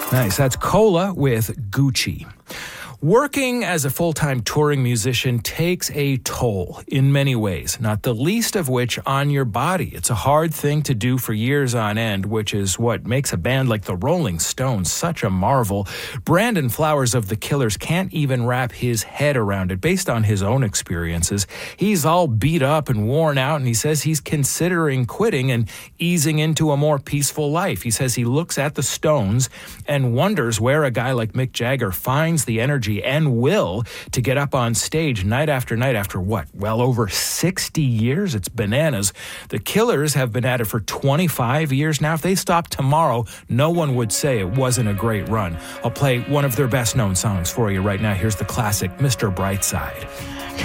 Nice. That's Cola with Gucci. Working as a full-time touring musician takes a toll in many ways, not the least of which on your body. It's a hard thing to do for years on end, which is what makes a band like the Rolling Stones such a marvel. Brandon Flowers of The Killers can't even wrap his head around it based on his own experiences. He's all beat up and worn out, and he says he's considering quitting and easing into a more peaceful life. He says he looks at the Stones and wonders where a guy like Mick Jagger finds the energy and will to get up on stage night after night after what? Well, over 60 years? It's bananas. The Killers have been at it for 25 years now. If they stopped tomorrow, no one would say it wasn't a great run. I'll play one of their best known songs for you right now. Here's the classic Mr. Brightside.